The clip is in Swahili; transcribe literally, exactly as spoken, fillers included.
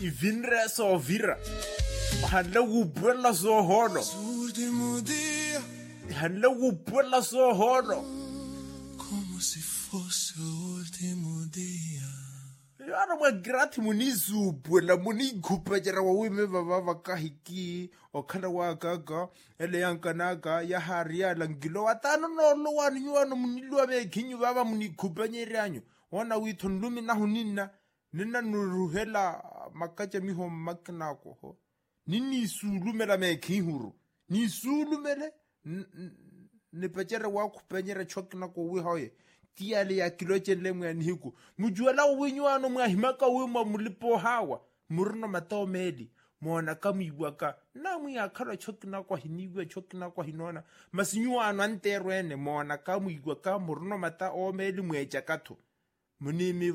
ivinre so vira hanle go buela so hono hanle go buela so hono como si fosse el último día. Yara wa grati munizu buela muni kupejera wa wime baba vakahiki okana wa gaga ele yankanaga ya haria langilo atano no lo wanu wanu munilwa be kinyu baba muni kupenyeranyo wana withon lumina hunina nina nuruhela makacha miho maknako ho nini sulumela me kihuru ni sulumele ne pejera wa kupenyera chokna ko wi hoye tiale ya kiloche lemwe niku mujuala winywano mwa himaka wima mulipo hawa murno matao medi mwana kamibwaka na mwi akara chokna kwa hiniwe chokna kwa hinona masinywana nterwene mwana kamibwaka murno mata o medi mwecha kato munimi